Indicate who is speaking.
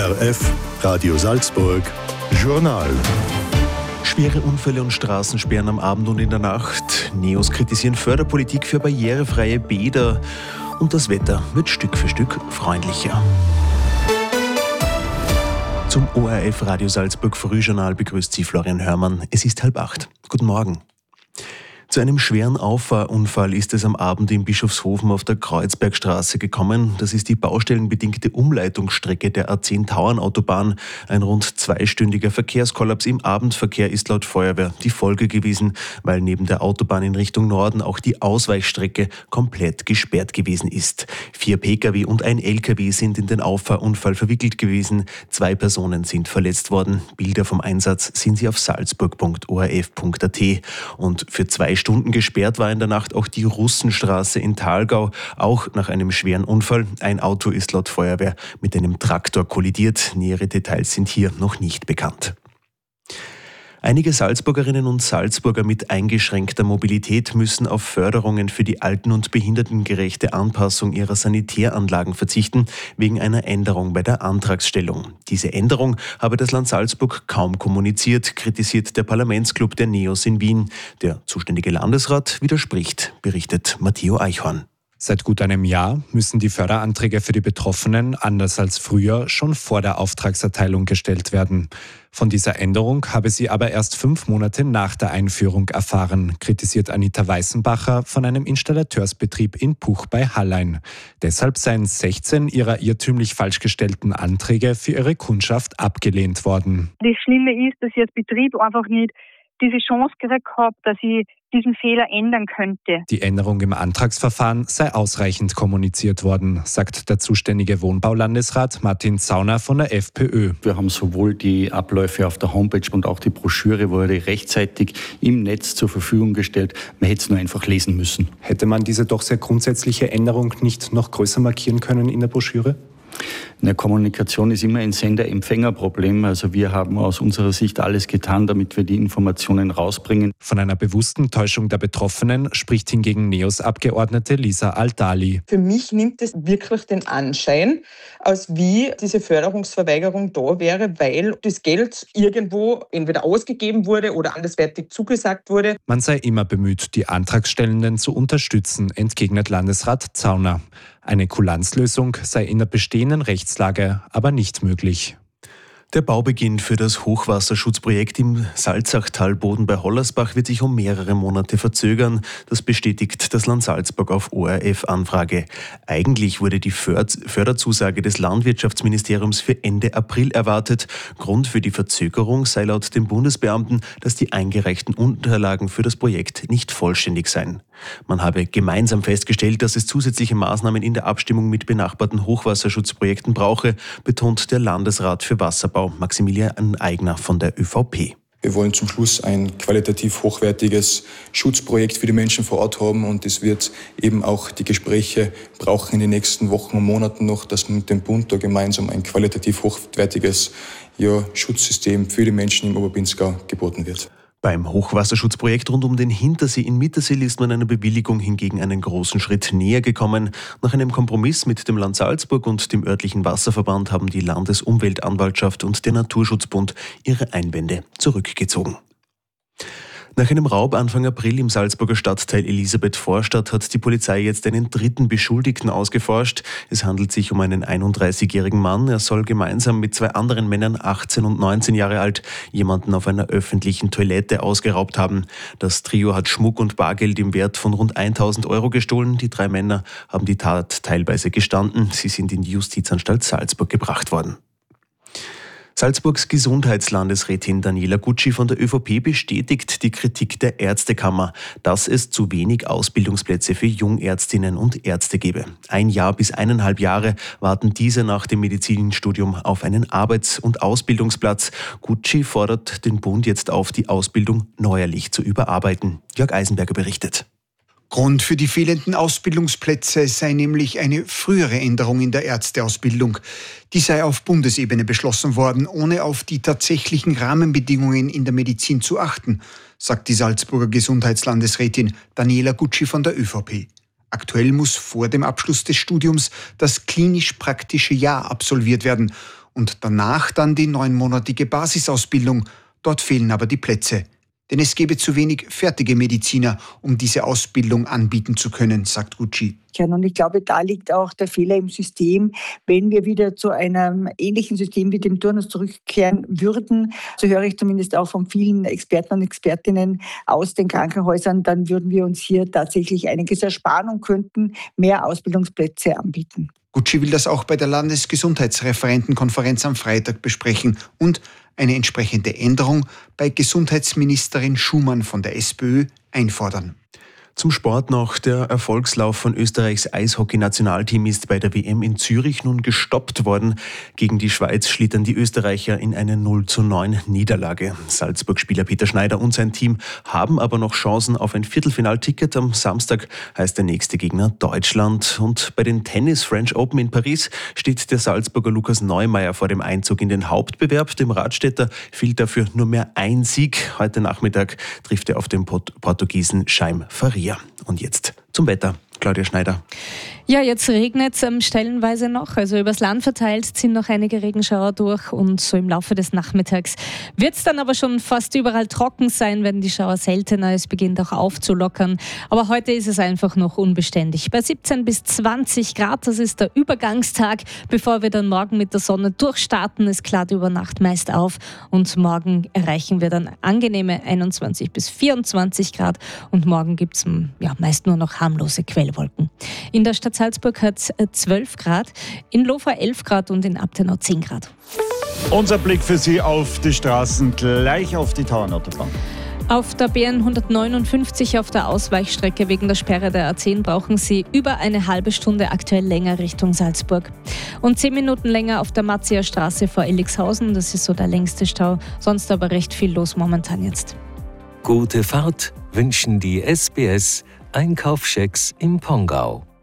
Speaker 1: ORF Radio Salzburg Journal.
Speaker 2: Schwere Unfälle und Straßensperren am Abend und in der Nacht. Neos kritisieren Förderpolitik für barrierefreie Bäder. Und das Wetter wird Stück für Stück freundlicher. Zum ORF Radio Salzburg Frühjournal begrüßt Sie Florian Hörmann. Es ist 7:30. Guten Morgen. Zu einem schweren Auffahrunfall ist es am Abend in Bischofshofen auf der Kreuzbergstraße gekommen. Das ist die baustellenbedingte Umleitungsstrecke der A10-Tauern-Autobahn. Ein rund zweistündiger Verkehrskollaps im Abendverkehr ist laut Feuerwehr die Folge gewesen, weil neben der Autobahn in Richtung Norden auch die Ausweichstrecke komplett gesperrt gewesen ist. 4 Pkw und ein Lkw sind in den Auffahrunfall verwickelt gewesen. 2 Personen sind verletzt worden. Bilder vom Einsatz sehen Sie auf salzburg.orf.at. Und für 2 Stunden gesperrt war in der Nacht auch die Russenstraße in Thalgau, auch nach einem schweren Unfall. Ein Auto ist laut Feuerwehr mit einem Traktor kollidiert. Nähere Details sind hier noch nicht bekannt. Einige Salzburgerinnen und Salzburger mit eingeschränkter Mobilität müssen auf Förderungen für die alten- und behindertengerechte Anpassung ihrer Sanitäranlagen verzichten, wegen einer Änderung bei der Antragsstellung. Diese Änderung habe das Land Salzburg kaum kommuniziert, kritisiert der Parlamentsclub der Neos in Wien. Der zuständige Landesrat widerspricht, berichtet Matteo Eichhorn.
Speaker 3: Seit gut einem Jahr müssen die Förderanträge für die Betroffenen, anders als früher, schon vor der Auftragserteilung gestellt werden. Von dieser Änderung habe sie aber erst 5 Monate nach der Einführung erfahren, kritisiert Anita Weißenbacher von einem Installateursbetrieb in Puch bei Hallein. Deshalb seien 16 ihrer irrtümlich falsch gestellten Anträge für ihre Kundschaft abgelehnt worden.
Speaker 4: Das Schlimme ist, dass ich als Betrieb einfach nicht diese Chance gekriegt habe, dass ich diesen Fehler ändern könnte.
Speaker 3: Die Änderung im Antragsverfahren sei ausreichend kommuniziert worden, sagt der zuständige Wohnbaulandesrat Martin Zauner von der FPÖ.
Speaker 5: Wir haben sowohl die Abläufe auf der Homepage und auch die Broschüre wurde rechtzeitig im Netz zur Verfügung gestellt. Man hätte es nur einfach lesen müssen.
Speaker 3: Hätte man diese doch sehr grundsätzliche Änderung nicht noch größer markieren können in der Broschüre?
Speaker 5: In der Kommunikation ist immer ein Sender-Empfänger-Problem. Also wir haben aus unserer Sicht alles getan, damit wir die Informationen rausbringen.
Speaker 3: Von einer bewussten Täuschung der Betroffenen spricht hingegen Neos-Abgeordnete Lisa Al-Dali.
Speaker 6: Für mich nimmt es wirklich den Anschein, als wie diese Förderungsverweigerung da wäre, weil das Geld irgendwo entweder ausgegeben wurde oder andersweitig zugesagt wurde.
Speaker 3: Man sei immer bemüht, die Antragstellenden zu unterstützen, entgegnet Landesrat Zauner. Eine Kulanzlösung sei in der bestehenden Rechtslage aber nicht möglich.
Speaker 2: Der Baubeginn für das Hochwasserschutzprojekt im Salzachtalboden bei Hollersbach wird sich um mehrere Monate verzögern. Das bestätigt das Land Salzburg auf ORF-Anfrage. Eigentlich wurde die Förderzusage des Landwirtschaftsministeriums für Ende April erwartet. Grund für die Verzögerung sei laut dem Bundesbeamten, dass die eingereichten Unterlagen für das Projekt nicht vollständig seien. Man habe gemeinsam festgestellt, dass es zusätzliche Maßnahmen in der Abstimmung mit benachbarten Hochwasserschutzprojekten brauche, betont der Landesrat für Wasserbau Maximilian Eigner von der ÖVP.
Speaker 7: Wir wollen zum Schluss ein qualitativ hochwertiges Schutzprojekt für die Menschen vor Ort haben und es wird eben auch die Gespräche brauchen in den nächsten Wochen und Monaten noch, dass mit dem Bund da gemeinsam ein qualitativ hochwertiges Schutzsystem für die Menschen im Oberbinsgau geboten wird.
Speaker 2: Beim Hochwasserschutzprojekt rund um den Hintersee in Mittersill ist man einer Bewilligung hingegen einen großen Schritt näher gekommen. Nach einem Kompromiss mit dem Land Salzburg und dem örtlichen Wasserverband haben die Landesumweltanwaltschaft und der Naturschutzbund ihre Einwände zurückgezogen. Nach einem Raub Anfang April im Salzburger Stadtteil Elisabeth-Vorstadt hat die Polizei jetzt einen 3. Beschuldigten ausgeforscht. Es handelt sich um einen 31-jährigen Mann. Er soll gemeinsam mit 2 anderen Männern, 18 und 19 Jahre alt, jemanden auf einer öffentlichen Toilette ausgeraubt haben. Das Trio hat Schmuck und Bargeld im Wert von rund 1.000 Euro gestohlen. Die 3 Männer haben die Tat teilweise gestanden. Sie sind in die Justizanstalt Salzburg gebracht worden. Salzburgs Gesundheitslandesrätin Daniela Gutschi von der ÖVP bestätigt die Kritik der Ärztekammer, dass es zu wenig Ausbildungsplätze für Jungärztinnen und Ärzte gebe. 1 Jahr bis 1,5 Jahre warten diese nach dem Medizinstudium auf einen Arbeits- und Ausbildungsplatz. Gutschi fordert den Bund jetzt auf, die Ausbildung neuerlich zu überarbeiten. Jörg Eisenberger berichtet.
Speaker 8: Grund für die fehlenden Ausbildungsplätze sei nämlich eine frühere Änderung in der Ärzteausbildung. Die sei auf Bundesebene beschlossen worden, ohne auf die tatsächlichen Rahmenbedingungen in der Medizin zu achten, sagt die Salzburger Gesundheitslandesrätin Daniela Gutschi von der ÖVP. Aktuell muss vor dem Abschluss des Studiums das klinisch-praktische Jahr absolviert werden. und danach dann die 9-monatige Basisausbildung. Dort fehlen aber die Plätze. Denn es gäbe zu wenig fertige Mediziner, um diese Ausbildung anbieten zu können, sagt Gucci.
Speaker 9: Und ich glaube, da liegt auch der Fehler im System. Wenn wir wieder zu einem ähnlichen System wie dem Turnus zurückkehren würden, so höre ich zumindest auch von vielen Experten und Expertinnen aus den Krankenhäusern, dann würden wir uns hier tatsächlich einiges ersparen und könnten mehr Ausbildungsplätze anbieten.
Speaker 8: Gucci will das auch bei der Landesgesundheitsreferentenkonferenz am Freitag besprechen und eine entsprechende Änderung bei Gesundheitsministerin Schumann von der SPÖ einfordern.
Speaker 2: Zum Sport noch. Der Erfolgslauf von Österreichs Eishockey-Nationalteam ist bei der WM in Zürich nun gestoppt worden. Gegen die Schweiz schlittern die Österreicher in eine 0:9 Niederlage. Salzburg-Spieler Peter Schneider und sein Team haben aber noch Chancen auf ein Viertelfinalticket. Am Samstag heißt der nächste Gegner Deutschland. Und bei den Tennis French Open in Paris steht der Salzburger Lukas Neumeier vor dem Einzug in den Hauptbewerb. Dem Radstädter fehlt dafür nur mehr ein Sieg. Heute Nachmittag trifft er auf den Portugiesen Chaim Faria. Und jetzt zum Wetter. Claudia Schneider.
Speaker 10: Ja, jetzt regnet es stellenweise noch. Also übers Land verteilt ziehen noch einige Regenschauer durch und so im Laufe des Nachmittags wird es dann aber schon fast überall trocken sein, werden die Schauer seltener. Es beginnt auch aufzulockern. Aber heute ist es einfach noch unbeständig. Bei 17 bis 20 Grad, das ist der Übergangstag, bevor wir dann morgen mit der Sonne durchstarten. Es klart über Nacht meist auf und morgen erreichen wir dann angenehme 21 bis 24 Grad und morgen gibt es meist nur noch harmlose Quellwolken. In der Stadt Salzburg hat es 12 Grad, in Lofa 11 Grad und in Abtenau 10 Grad.
Speaker 11: Unser Blick für Sie auf die Straßen, gleich auf die Tauernautobahn.
Speaker 10: Auf der BN 159 auf der Ausweichstrecke wegen der Sperre der A10 brauchen Sie über eine halbe Stunde aktuell länger Richtung Salzburg. Und 10 Minuten länger auf der Matzia Straße vor Illingshausen, das ist so der längste Stau, sonst aber recht viel los momentan jetzt.
Speaker 12: Gute Fahrt wünschen die SBS Einkaufschecks im Pongau.